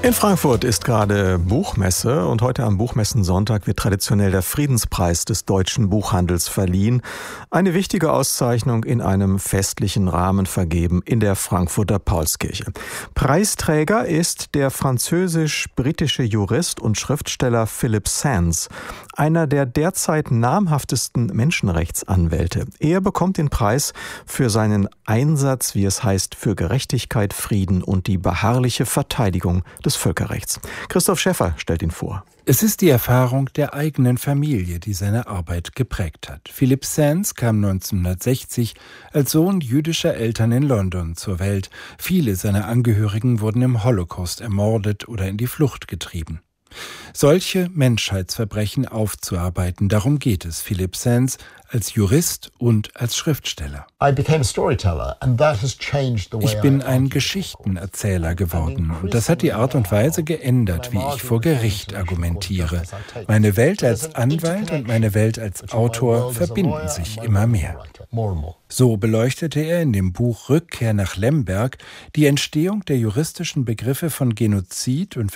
In Frankfurt ist gerade Buchmesse und heute am Buchmessensonntag wird traditionell der Friedenspreis des deutschen Buchhandels verliehen. Eine wichtige Auszeichnung in einem festlichen Rahmen vergeben in der Frankfurter Paulskirche. Preisträger ist der französisch-britische Jurist und Schriftsteller Philip Sands, einer der derzeit namhaftesten Menschenrechtsanwälte. Er bekommt den Preis für seinen Einsatz, wie es heißt, für Gerechtigkeit, Frieden und die beharrliche Verteidigung des Völkerrechts. Christoph Schäffer stellt ihn vor. Es ist die Erfahrung der eigenen Familie, die seine Arbeit geprägt hat. Philip Sands kam 1960 als Sohn jüdischer Eltern in London zur Welt. Viele seiner Angehörigen wurden im Holocaust ermordet oder in die Flucht getrieben. Solche Menschheitsverbrechen aufzuarbeiten, darum geht es Philip Sands als Jurist und als Schriftsteller. Ich bin ein Geschichtenerzähler geworden und das hat die Art und Weise geändert, wie ich vor Gericht argumentiere. Meine Welt als Anwalt und meine Welt als Autor verbinden sich immer mehr. So beleuchtete er in dem Buch Rückkehr nach Lemberg die Entstehung der juristischen Begriffe von Genozid und